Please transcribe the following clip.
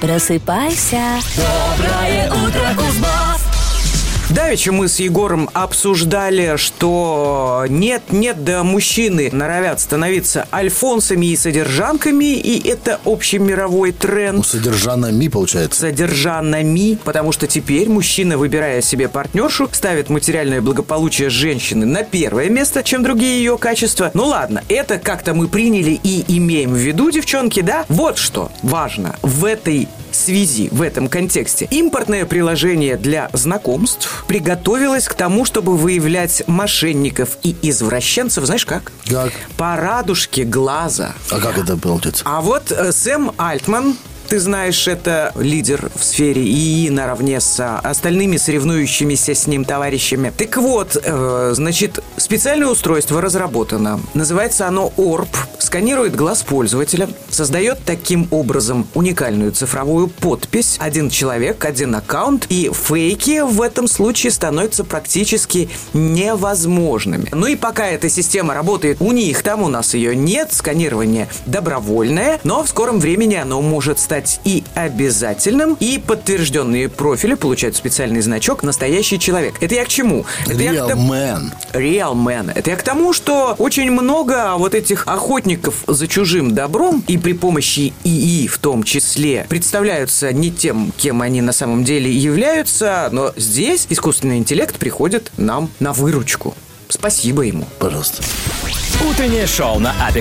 Просыпайся. Доброе утро, Кузбасс! Давеча мы с Егором обсуждали, что нет-нет, да мужчины норовят становиться альфонсами и содержанками, и это общемировой тренд. Содержанами, получается. Содержанами, потому что теперь мужчина, выбирая себе партнершу, ставит материальное благополучие женщины на первое место, чем другие ее качества. Ну ладно, это как-то мы приняли и имеем в виду, девчонки, да? Вот что важно в этой связи, в этом контексте. Импортное приложение для знакомств приготовилось к тому, чтобы выявлять мошенников и извращенцев, знаешь как? Как? По радужке глаза. А как это получится? А вот Сэм Альтман, ты знаешь, это лидер в сфере ИИ наравне с остальными соревнующимися с ним товарищами. Так вот, значит, специальное устройство разработано. Называется оно Orb. Сканирует глаз пользователя, создает таким образом уникальную цифровую подпись. Один человек, один аккаунт. И фейки в этом случае становятся практически невозможными. Ну и пока эта система работает у них, там у нас ее нет. Сканирование добровольное, но в скором времени оно может стать и обязательным, и подтвержденные профили получают специальный значок «Настоящий человек». Это я к чему? Real man. Real man. Это я к тому, что очень много вот этих охотников за чужим добром и при помощи ИИ в том числе представляются не тем, кем они на самом деле являются, но здесь искусственный интеллект приходит нам на выручку. Спасибо ему. Пожалуйста. Утреннее шоу на Авито